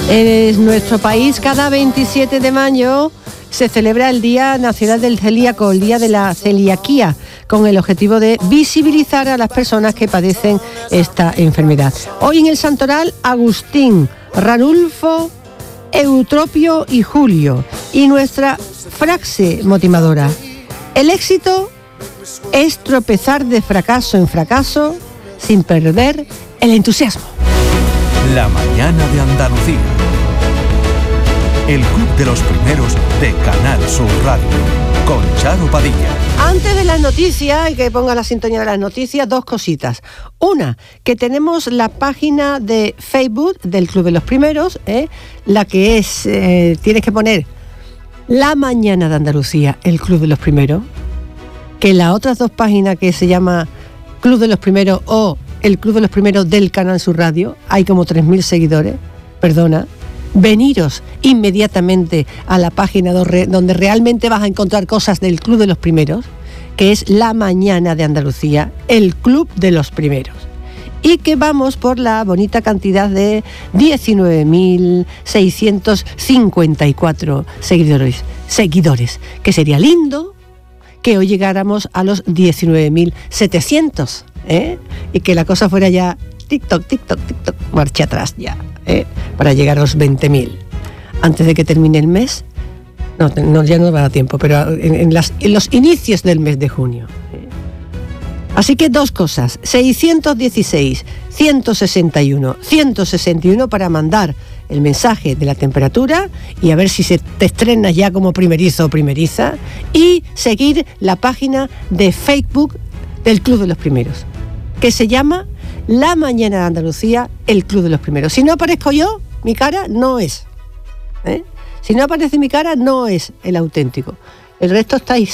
En nuestro país, cada 27 de mayo se celebra el Día Nacional del Celíaco, el Día de la Celiaquía, con el objetivo de visibilizar a las personas que padecen esta enfermedad. Hoy en el santoral, Agustín, Ranulfo, Eutropio y Julio. Y nuestra frase motivadora: el éxito es tropezar de fracaso en fracaso sin perder el entusiasmo. La mañana de Andalucía. El Club de los Primeros de Canal Sur Radio, con Charo Padilla. Antes de las noticias, y que ponga la sintonía de las noticias, dos cositas. Una, que tenemos la página de Facebook del Club de los Primeros, la que es, tienes que poner La Mañana de Andalucía, el Club de los Primeros, que las otras dos páginas que se llama Club de los Primeros o el Club de los Primeros del Canal Sur Radio, hay como 3.000 seguidores, veniros inmediatamente a la página donde realmente vas a encontrar cosas del Club de los Primeros, que es La Mañana de Andalucía, el Club de los Primeros. Y que vamos por la bonita cantidad de 19.654 seguidores, que sería lindo que hoy llegáramos a los 19.700, y que la cosa fuera ya TikTok, marcha atrás ya, para llegar a los 20.000 antes de que termine el mes. No, ya no va a dar tiempo, pero en los inicios del mes de junio. Así que dos cosas: 616, 161, 161 para mandar el mensaje de la temperatura y a ver si te estrenas ya como primerizo o primeriza, y seguir la página de Facebook del Club de los Primeros, que se llama La Mañana de Andalucía, el Club de los Primeros. Si no aparezco yo, mi cara no es. Si no aparece mi cara, no es el auténtico. El resto estáis